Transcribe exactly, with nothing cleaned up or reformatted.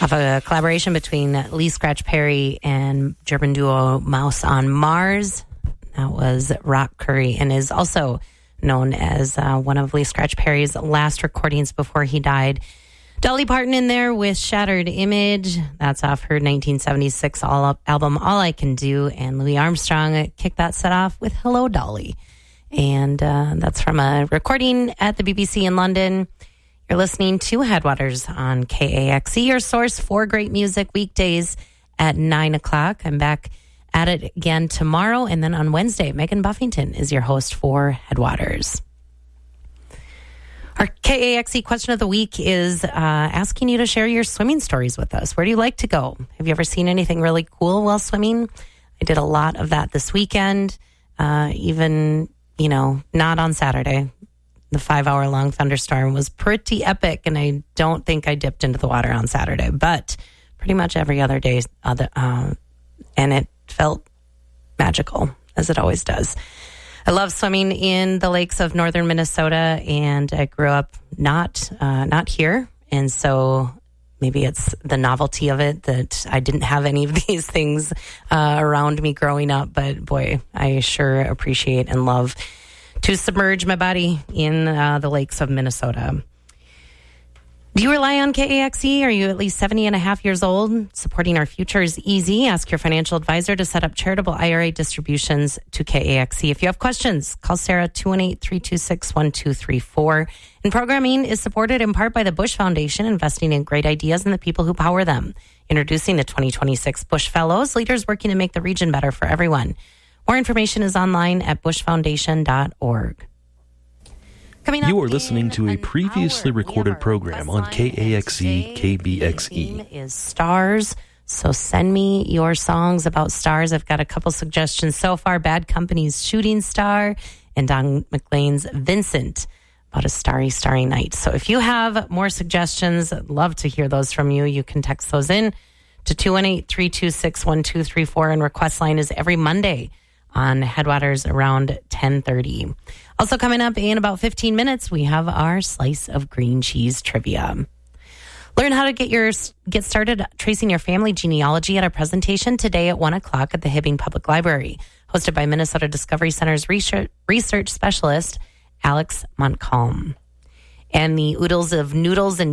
Off a collaboration between Lee Scratch Perry and German duo Mouse on Mars. That was Rock Curry, and is also known as uh, one of Lee Scratch Perry's last recordings before he died. Dolly Parton in there with Shattered Image. That's off her nineteen seventy-six all up album, All I Can Do. And Louis Armstrong kicked that set off with Hello, Dolly. And uh, that's from a recording at the B B C in London. You're listening to Headwaters on K A X E, your source for great music, weekdays at nine o'clock. I'm back at it again tomorrow. And then on Wednesday, Megan Buffington is your host for Headwaters. Our K A X E question of the week is uh, asking you to share your swimming stories with us. Where do you like to go? Have you ever seen anything really cool while swimming? I did a lot of that this weekend, uh, even, you know, not on Saturday. The five-hour-long thunderstorm was pretty epic, and I don't think I dipped into the water on Saturday, but pretty much every other day, other, uh, and it felt magical, as it always does. I love swimming in the lakes of northern Minnesota, and I grew up not uh, not here, and so maybe it's the novelty of it that I didn't have any of these things uh, around me growing up, but boy, I sure appreciate and love to submerge my body in uh, the lakes of Minnesota. Do you rely on K A X E? Are you at least seventy and a half years old? Supporting our future is easy. Ask your financial advisor to set up charitable I R A distributions to K A X E. If you have questions, call Sarah two one eight, three two six, one two three four. And programming is supported in part by the Bush Foundation, investing in great ideas and the people who power them. Introducing the twenty twenty-six Bush Fellows, leaders working to make the region better for everyone. More information is online at bush foundation dot org. You are listening to a previously recorded program on K A X E K B X E. Is stars, so send me your songs about stars. I've got a couple suggestions so far. Bad Company's Shooting Star and Don McLean's Vincent about a starry, starry night. So if you have more suggestions, I'd love to hear those from you. You can text those in to two one eight, three two six, one two three four, and request line is every Monday on Headwaters around ten thirty. Also coming up in about fifteen minutes, we have our Slice of Green Cheese trivia. Learn how to get your get started tracing your family genealogy at our presentation today at one o'clock at the Hibbing Public Library, hosted by Minnesota Discovery Center's research, research specialist, Alex Montcalm. And the oodles of noodles and